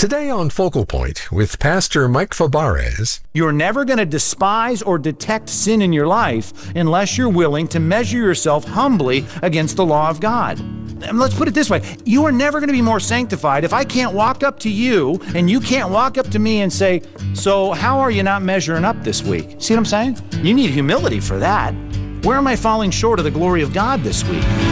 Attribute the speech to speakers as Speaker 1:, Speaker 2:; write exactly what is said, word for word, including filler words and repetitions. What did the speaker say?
Speaker 1: Today on Focal Point with Pastor Mike Fabarez.
Speaker 2: You're never going to despise or detect sin in your life unless you're willing to measure yourself humbly against the law of God. And let's put it this way. You are never going to be more sanctified if I can't walk up to you and you can't walk up to me and say, so how are you not measuring up this week? See what I'm saying? You need humility for that. Where am I falling short of the glory of God this week?